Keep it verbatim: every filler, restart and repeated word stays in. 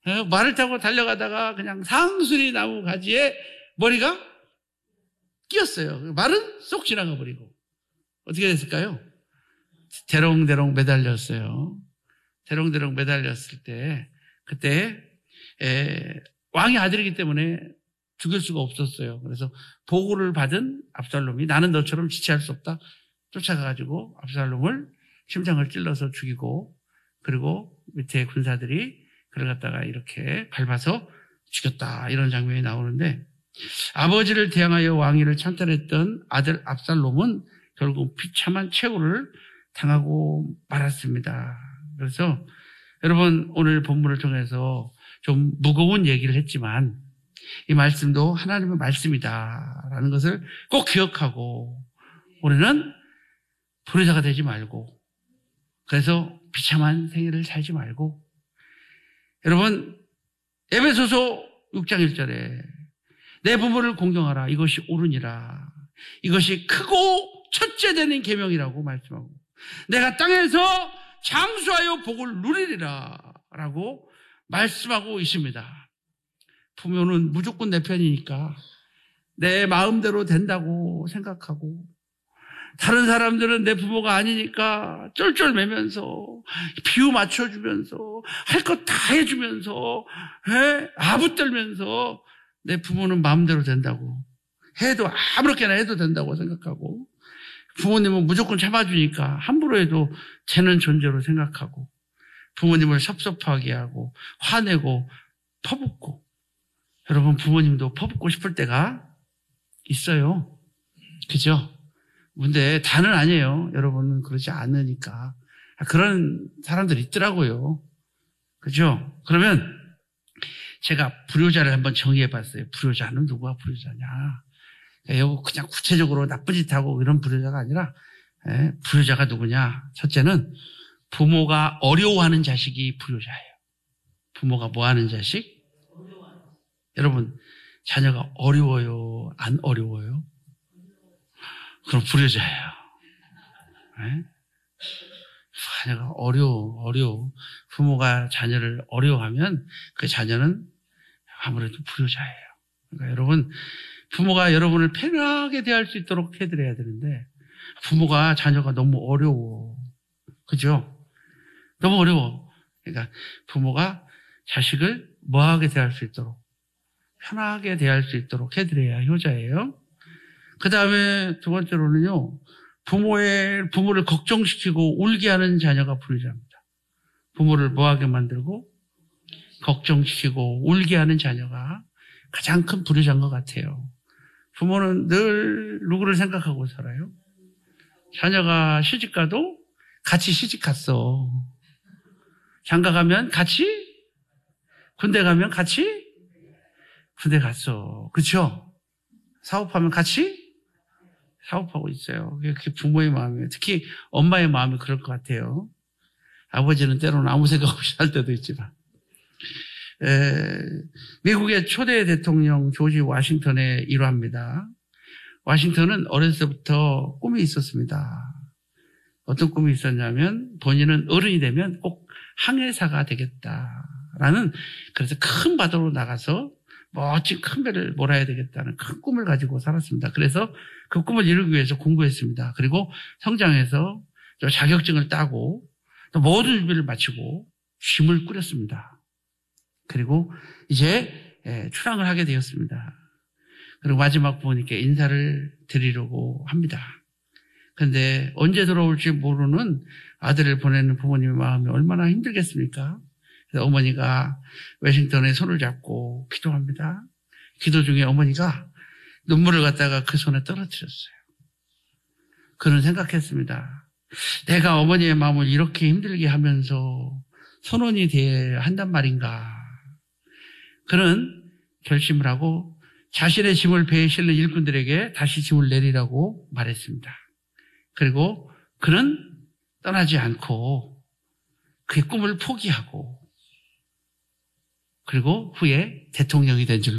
어, 말을 타고 달려가다가 그냥 상수리 나무 가지에 머리가 끼었어요. 말은 쏙 지나가 버리고. 어떻게 됐을까요? 대롱대롱 매달렸어요. 대롱대롱 매달렸을 때 그때 에, 왕의 아들이기 때문에 죽일 수가 없었어요. 그래서 보고를 받은 압살롬이 나는 너처럼 지체할 수 없다. 쫓아가가지고 압살롬을 심장을 찔러서 죽이고 그리고 밑에 군사들이 그를 갖다가 이렇게 밟아서 죽였다. 이런 장면이 나오는데 아버지를 대항하여 왕위를 찬탈했던 아들 압살롬은 결국 비참한 최후를 당하고 말았습니다. 그래서 여러분 오늘 본문을 통해서 좀 무거운 얘기를 했지만 이 말씀도 하나님의 말씀이다라는 것을 꼭 기억하고 우리는 불효자가 되지 말고 그래서 비참한 생애를 살지 말고 여러분 에베소서 육 장 일 절에 내 부모를 공경하라 이것이 옳으니라 이것이 크고 첫째 되는 계명이라고 말씀하고 내가 땅에서 장수하여 복을 누리리라 라고 말씀하고 있습니다. 부모는 무조건 내 편이니까 내 마음대로 된다고 생각하고 다른 사람들은 내 부모가 아니니까 쫄쫄매면서 비유 맞춰주면서 할 것 다 해주면서 에? 아부떨면서 내 부모는 마음대로 된다고 해도 아무렇게나 해도 된다고 생각하고 부모님은 무조건 참아주니까 함부로 해도 되는 존재로 생각하고 부모님을 섭섭하게 하고 화내고 퍼붓고 여러분 부모님도 퍼붓고 싶을 때가 있어요. 그죠? 근데 다는 아니에요. 여러분은 그러지 않으니까. 그런 사람들이 있더라고요. 그죠? 그러면 제가 불효자를 한번 정의해 봤어요. 불효자는 누구가 불효자냐. 이거 그냥 구체적으로 나쁜 짓 하고 이런 불효자가 아니라 에, 불효자가 누구냐. 첫째는 부모가 어려워하는 자식이 불효자예요. 부모가 뭐 하는 자식? 여러분 자녀가 어려워요? 안 어려워요? 그럼 불효자예요. 네? 자녀가 어려워, 어려워. 부모가 자녀를 어려워하면 그 자녀는 아무래도 불효자예요. 그러니까 여러분, 부모가 여러분을 편하게 대할 수 있도록 해드려야 되는데, 부모가 자녀가 너무 어려워. 그죠? 너무 어려워. 그러니까 부모가 자식을 뭐하게 대할 수 있도록, 편하게 대할 수 있도록 해드려야 효자예요. 그 다음에 두 번째로는요, 부모의, 부모를 걱정시키고 울게 하는 자녀가 불효자입니다. 부모를 뭐하게 만들고, 걱정시키고 울게 하는 자녀가 가장 큰 불효자인 것 같아요. 부모는 늘 누구를 생각하고 살아요? 자녀가 시집 가도 같이 시집 갔어. 장가 가면 같이, 군대 가면 같이 군대 갔어. 그렇죠? 사업하면 같이 사업하고 있어요. 그게 부모의 마음이에요. 특히 엄마의 마음이 그럴 것 같아요. 아버지는 때로는 아무 생각 없이 할 때도 있지만. 에, 미국의 초대 대통령 조지 워싱턴의 일화입니다. 워싱턴은 어렸을 때부터 꿈이 있었습니다. 어떤 꿈이 있었냐면 본인은 어른이 되면 꼭 항해사가 되겠다라는, 그래서 큰 바다로 나가서 멋진 큰 배를 몰아야 되겠다는 큰 꿈을 가지고 살았습니다. 그래서 그 꿈을 이루기 위해서 공부했습니다. 그리고 성장해서 자격증을 따고 또 모든 준비를 마치고 쉼을 꾸렸습니다. 그리고 이제 출항을 하게 되었습니다. 그리고 마지막 부모님께 인사를 드리려고 합니다. 그런데 언제 돌아올지 모르는 아들을 보내는 부모님의 마음이 얼마나 힘들겠습니까? 그래서 어머니가 워싱턴의 손을 잡고 기도합니다. 기도 중에 어머니가 눈물을 갖다가 그 손에 떨어뜨렸어요. 그는 생각했습니다. 내가 어머니의 마음을 이렇게 힘들게 하면서 선원이 되어야 한단 말인가. 그는 결심을 하고 자신의 짐을 배에 실는 일꾼들에게 다시 짐을 내리라고 말했습니다. 그리고 그는 떠나지 않고 그의 꿈을 포기하고 그리고 후에 대통령이 된 줄